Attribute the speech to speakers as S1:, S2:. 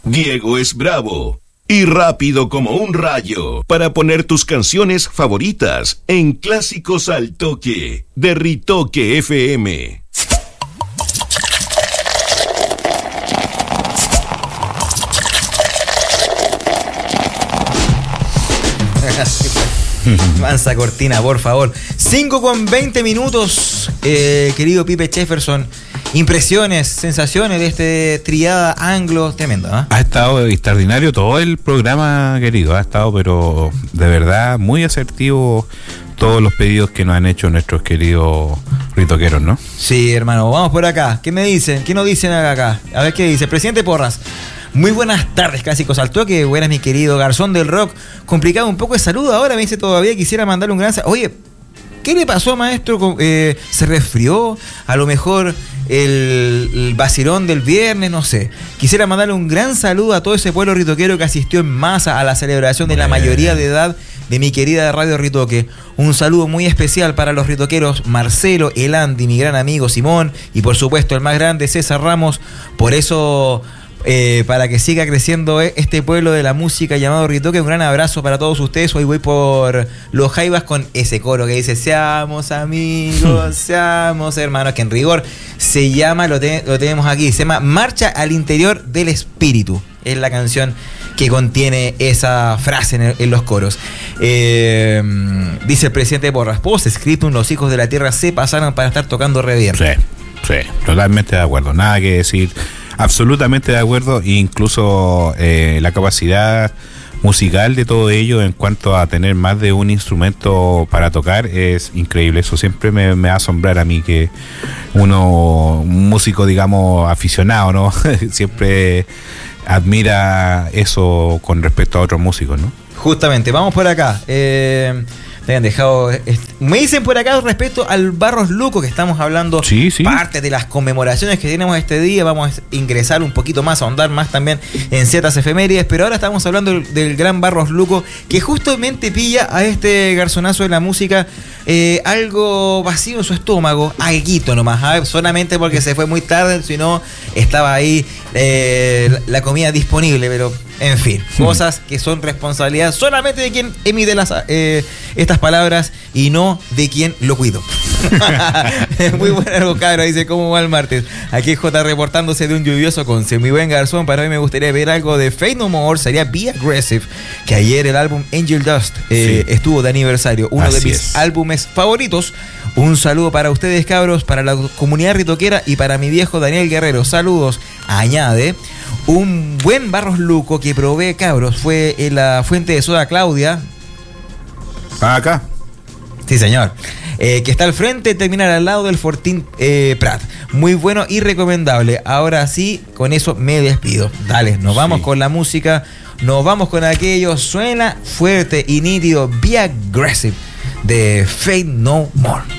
S1: Diego es bravo y rápido como un rayo para poner tus canciones favoritas en Clásicos al Toque de Ritoque FM.
S2: Mansa cortina, por favor. 5:20, querido Pipe Jefferson. Impresiones, sensaciones de este triada anglo tremendo, ¿eh?
S3: Ha estado extraordinario todo el programa, querido. Ha estado, pero de verdad, muy asertivo todos los pedidos que nos han hecho nuestros queridos ritoqueros, ¿no?
S2: Sí, hermano, vamos por acá. ¿Qué me dicen? ¿Qué nos dicen acá? A ver qué dice. Presidente Porras. Muy buenas tardes, Clásicos al Toque. Buenas, mi querido Garzón del Rock. Complicado un poco de salud ahora, me dice todavía. Quisiera mandarle un gran... Oye, ¿qué le pasó, maestro? ¿Se resfrió? A lo mejor el vacilón del viernes, no sé. Quisiera mandarle un gran saludo a todo ese pueblo ritoquero que asistió en masa a la celebración de la mayoría de edad de mi querida Radio Ritoque. Un saludo muy especial para los ritoqueros Marcelo, el Andy, mi gran amigo Simón y por supuesto el más grande César Ramos. Por eso... para que siga creciendo este pueblo de la música llamado Ritoque. Un gran abrazo para todos ustedes. Hoy voy por Los Jaivas con ese coro que dice: seamos amigos, seamos hermanos, que en rigor se llama, lo tenemos aquí, se llama Marcha al Interior del Espíritu. Es la canción que contiene esa frase en los coros. Dice el presidente Porras: post-scriptum, los hijos de la tierra se pasaron para estar tocando re bien.
S3: Sí, totalmente de acuerdo. Nada que decir. Absolutamente de acuerdo, incluso la capacidad musical de todo ello en cuanto a tener más de un instrumento para tocar es increíble. Eso siempre me va a asombrar a mí, que un músico, digamos, aficionado, ¿no? Siempre admira eso con respecto a otros músicos, ¿no?
S2: Justamente, vamos por acá. Te han dejado. Me dicen por acá respecto al Barros Luco, que estamos hablando,
S3: sí.
S2: Parte de las conmemoraciones que tenemos este día. Vamos a ingresar un poquito más, a ahondar más también en ciertas efemérides, pero ahora estamos hablando del gran Barros Luco, que justamente pilla a este garzonazo de la música algo vacío en su estómago, alguito nomás, solamente porque se fue muy tarde, si no estaba ahí la comida disponible, pero en fin, cosas que son responsabilidad solamente de quien emite estas palabras y no de quien lo cuido. Muy buena cabra, dice: ¿cómo va el martes? Aquí J reportándose de un lluvioso Conce. Muy buen garzón, para hoy me gustaría ver algo de Faith No More, sería Be Aggressive, que ayer el álbum Angel Dust estuvo de aniversario, uno de mis álbumes favoritos. Un saludo para ustedes, cabros, para la comunidad ritoquera y para mi viejo Daniel Guerrero. Saludos. Añade: un buen Barros Luco que probé, cabros, fue en la fuente de soda Claudia.
S3: Acá.
S2: Sí, señor. Que está al frente, terminar al lado del Fortín Prat. Muy bueno y recomendable. Ahora sí, con eso me despido. Dale, nos vamos con la música. Nos vamos con aquello. Suena fuerte y nítido. Be Aggressive de Faith No More.